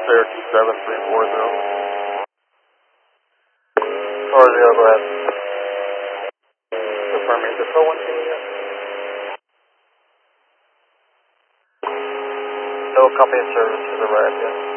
Cherokee 7340. Car 0, go ahead. Confirming the tow one team yet? No company service has arrived yet.